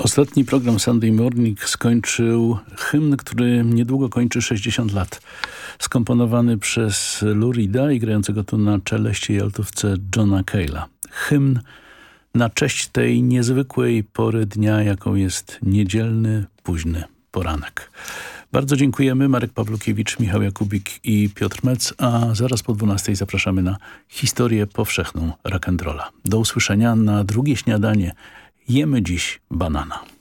Ostatni program Sunday Morning skończył hymn, który niedługo kończy 60 lat. Skomponowany przez Lou Reeda i grającego tu na czeleście i altówce Johna Cale'a. Hymn na cześć tej niezwykłej pory dnia, jaką jest niedzielny, późny poranek. Bardzo dziękujemy. Marek Pawlukiewicz, Michał Jakubik i Piotr Mec, a zaraz po 12 zapraszamy na historię powszechną rock'n'rolla. Do usłyszenia na drugie śniadanie. Jemy dziś banana.